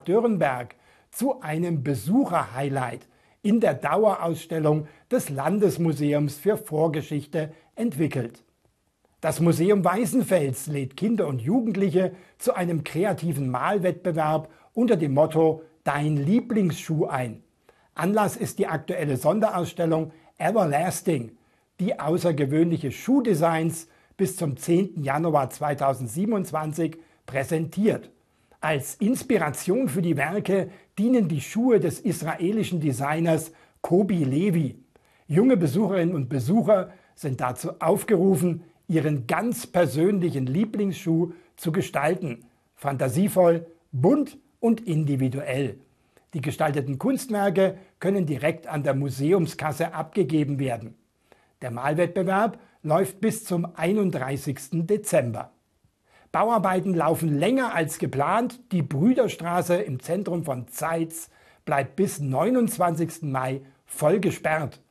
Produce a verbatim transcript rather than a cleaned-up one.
Dürrenberg zu einem Besucherhighlight in der Dauerausstellung des Landesmuseums für Vorgeschichte entwickelt. Das Museum Weißenfels lädt Kinder und Jugendliche zu einem kreativen Malwettbewerb unter dem Motto Dein Lieblingsschuh ein. Anlass ist die aktuelle Sonderausstellung Everlasting, die außergewöhnliche Schuhdesigns bis zum zehnten Januar zweitausendsiebenundzwanzig präsentiert. Als Inspiration für die Werke dienen die Schuhe des israelischen Designers Kobi Levi. Junge Besucherinnen und Besucher sind dazu aufgerufen, ihren ganz persönlichen Lieblingsschuh zu gestalten. Fantasievoll, bunt und individuell. Die gestalteten Kunstwerke können direkt an der Museumskasse abgegeben werden. Der Malwettbewerb läuft bis zum einunddreißigsten Dezember. Bauarbeiten laufen länger als geplant. Die Brüderstraße im Zentrum von Zeitz bleibt bis neunundzwanzigsten Mai voll gesperrt.